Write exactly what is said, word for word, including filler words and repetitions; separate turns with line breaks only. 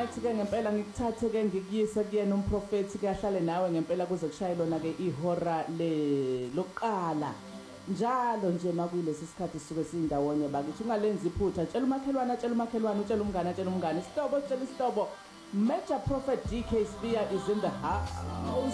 nathi ke ngempela ngikuthathe ke ngikuyise kuyena umprofeti ke ahlale nawe ngempela kuze kushaye lona ke ihora le lokuqala njalo nje makuyilesi sikhathi sisuke sindawonye bakithi ungalenzi iphutha tshela umakhelwane tshela umakhelwane utshela umngane tshela umngane isitobo tshela isitobo Major Prophet D K Spear is in the house.